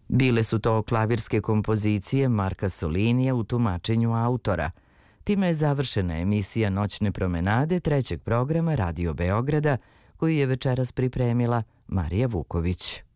Bile su to klavirske kompozicije Marka Solinija u tumačenju autora. Time je završena emisija Noćne promenade trećeg programa Radio Beograda, koju je večeras pripremila Marija Vuković.